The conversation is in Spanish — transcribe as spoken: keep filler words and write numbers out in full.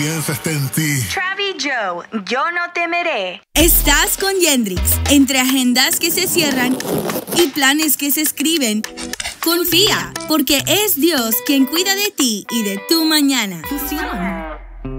Piensa está en ti. Travi Joe, yo no temeré. Estás con Yendrix. Entre agendas que se cierran y planes que se escriben, confía, porque es Dios quien cuida de ti y de tu mañana. Fusión.